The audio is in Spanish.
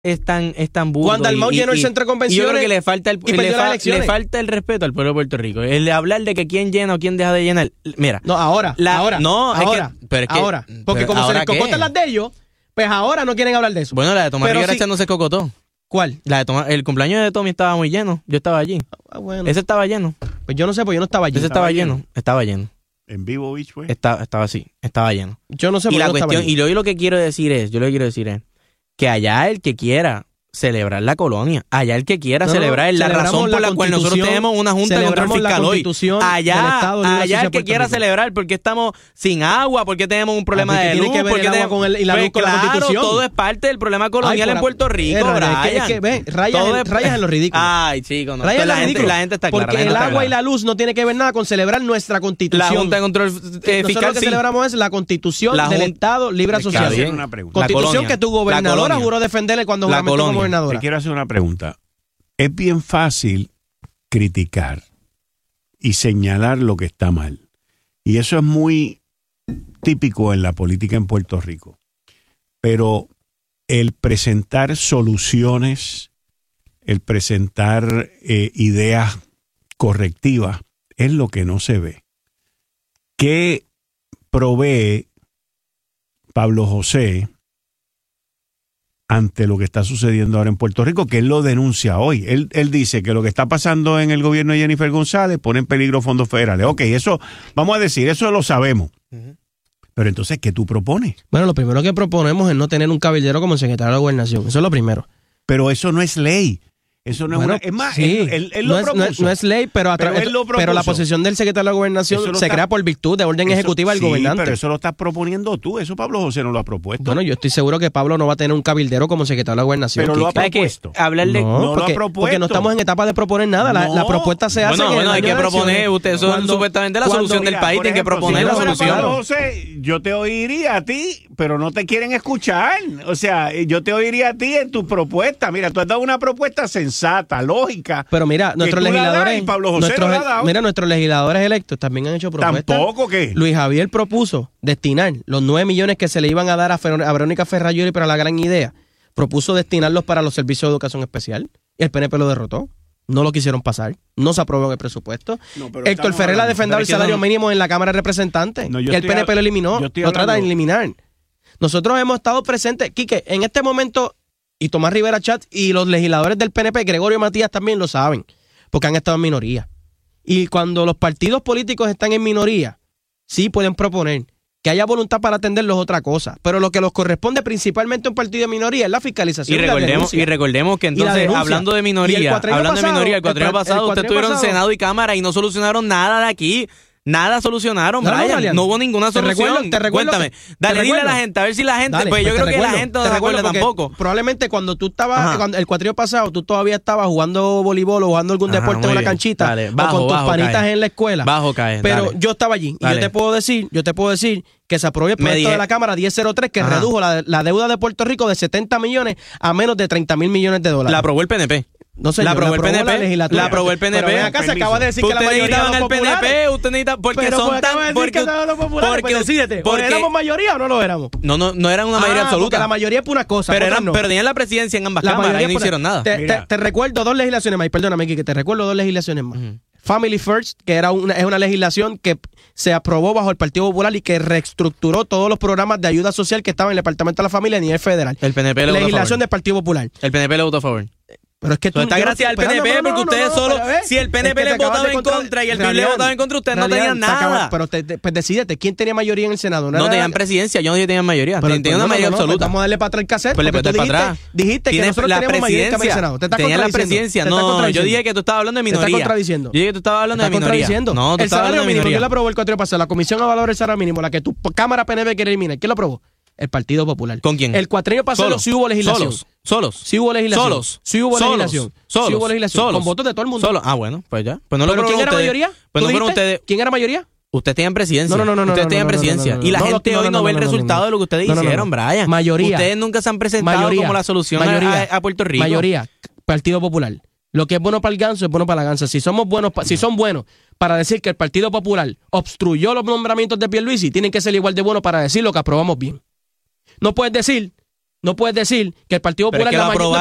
es tan burdo. Juan Dalmau llenó el centro de convenciones. Yo creo que le falta el respeto al pueblo de Puerto Rico. El de hablar de que quién llena o quién deja de llenar. Mira. No, ahora. Porque como se les cocotan las de ellos, pues ahora no quieren hablar de eso. Bueno, la de Tomás Rivera no se cocotó. ¿Cuál? El cumpleaños de Tommy estaba muy lleno. Yo estaba allí. Bueno. Ese estaba lleno. Pues yo no sé, pues yo no estaba allí. Ese estaba lleno. Estaba lleno. ¿En Vivo Beach fue? Estaba así. Estaba lleno. Yo no sé por qué no estaba allí. Y yo lo que quiero decir es que allá el que quiera celebrar la colonia, allá el que quiera celebrar la razón por la cual nosotros tenemos una junta contra el fiscal hoy, allá el que quiera celebrar porque estamos sin agua, porque tenemos un problema de luz, porque tenemos la Constitución. Todo es parte del problema colonial en Puerto Rico, Brian. Rayas en lo ridículo. Ay, chico, no. La gente está clara. Porque el agua y la luz no tiene que ver nada con celebrar nuestra Constitución. La Junta de Control Fiscal. Nosotros lo que celebramos es la Constitución del Estado Libre Asociado. Constitución que tu gobernadora juró defenderle cuando juramentó como gobernadora. Te quiero hacer una pregunta. Es bien fácil criticar y señalar lo que está mal. Y eso es muy típico en la política en Puerto Rico. Pero el presentar soluciones, el presentar ideas correctivas, es lo que no se ve. ¿Qué provee Pablo José ante lo que está sucediendo ahora en Puerto Rico, que él lo denuncia hoy? Él dice que lo que está pasando en el gobierno de Jennifer González pone en peligro fondos federales. Ok, eso, vamos a decir, eso lo sabemos. Pero entonces, ¿qué tú propones? Bueno, lo primero que proponemos es no tener un cabildero como secretario de la Gobernación. Eso es lo primero. Pero eso no es ley. Eso no es una... Es más, sí, él lo propuso. No es ley, pero la posición del secretario de la Gobernación se crea por virtud de orden ejecutiva del gobernante. Pero eso lo estás proponiendo tú. Eso Pablo José no lo ha propuesto. Bueno, yo estoy seguro que Pablo no va a tener un cabildero como secretario de la Gobernación. Pero lo ha propuesto. No lo ha propuesto. Porque no estamos en etapa de proponer nada. La propuesta se hace. Bueno, hay que proponer. Ustedes son supuestamente la solución del país. Tienen que proponer la solución. Pablo José, yo te oiría a ti, pero no te quieren escuchar. O sea, yo te oiría a ti en tu propuesta. Mira, tú has dado una propuesta sensata, lógica. Pero mira, nuestros legisladores electos también han hecho propuestas. Tampoco que Luis Javier propuso destinar los 9 millones que se le iban a dar a Verónica Ferrayoli para la gran idea. Propuso destinarlos para los servicios de educación especial. Y el PNP lo derrotó. No lo quisieron pasar. No se aprobó en el presupuesto. Héctor Ferrer ha defendido el salario mínimo en la Cámara de Representantes. Y el PNP lo eliminó. Lo trata de eliminar. Nosotros hemos estado presentes. Quique, en este momento... Y Tomás Rivera Chatz y los legisladores del PNP, Gregorio Matías, también lo saben, porque han estado en minoría. Y cuando los partidos políticos están en minoría, sí pueden proponer. Que haya voluntad para atenderlos es otra cosa. Pero lo que nos corresponde principalmente a un partido de minoría es la fiscalización y recordemos que entonces, hablando de minoría, el cuatrienio pasado ustedes tuvieron Senado y Cámara y no solucionaron nada de aquí. Nada solucionaron, Brian. No hubo ninguna solución. Cuéntame. Dile a la gente, a ver si la gente... Pues yo creo que la gente no se recuerda tampoco. Probablemente cuando tú estabas, el cuatrienio pasado, tú todavía estabas jugando voleibol o jugando algún deporte en una canchita o con tus panitas en la escuela. Pero yo estaba allí y yo te puedo decir que se aprobó el proyecto de la Cámara 1003 que redujo la deuda de Puerto Rico de 70 millones a menos de 30 mil millones de dólares. La aprobó el PNP. No sé, la aprobó el PNP. La aprobó el PNP. Pero acá se acaba de decir que la mayoría de los populares. Usted necesita porque son tan porque decídete, ¿éramos mayoría o no lo éramos? No eran una mayoría absoluta. Porque la mayoría es una cosa. Pero tenían la presidencia en ambas cámaras y no hicieron nada. Te recuerdo 2 legislaciones más. Perdóname, Kike, te recuerdo 2 legislaciones más. Family First, que es una legislación que se aprobó bajo el Partido Popular y que reestructuró todos los programas de ayuda social que estaban en el Departamento de la Familia a nivel federal. El PNP le votó a favor. Legislación del Partido Popular. El PNP le votó a favor. Pero es que tú está gracias al PNP porque ustedes solo, si el PNP le votaba en contra y el PIB le votaba en contra, ustedes no tenían nada. Pero pues decídete, ¿quién tenía mayoría en el Senado? No tenían presidencia, yo no dije que tenían mayoría, tenían una mayoría absoluta. Vamos a darle para atrás el cassette. Pues le para atrás. Dijiste que nosotros teníamos mayoría en el Senado. Tenían la presidencia. No, yo dije que tú estabas hablando de minoría. Te estás contradiciendo. Yo dije que tú estabas hablando de minoría. No, tú estabas hablando de minoría. ¿Quién lo aprobó el cuatrienio pasado? La Comisión Evaluadora del Salario Mínimo, la que tu Cámara PNP quiere eliminar. ¿Quién lo aprobó? El Partido Popular. ¿Con quién? El cuatrienio pasado sí hubo legislación. Solos. Sí hubo legislación. Sí hubo legislación. Solos. Con votos de todo el mundo. Bueno, pues ya. Pues no lo ¿Pero quién era mayoría? Pues no fueron ustedes. ¿Quién era mayoría? Ustedes tenían presidencia. No. Ustedes tenían presidencia. Y la gente hoy no ve el resultado de lo que ustedes hicieron, Brian. Mayoría. Ustedes nunca se han presentado como la solución a Puerto Rico. Mayoría. Partido Popular. Lo que es bueno para el ganso es bueno para la gansa. Si son buenos para decir que el Partido Popular obstruyó los nombramientos de Pierluisi, tienen que ser igual de buenos para decir lo que aprobamos bien. No puedes decir No puedes decir que el Partido Popular...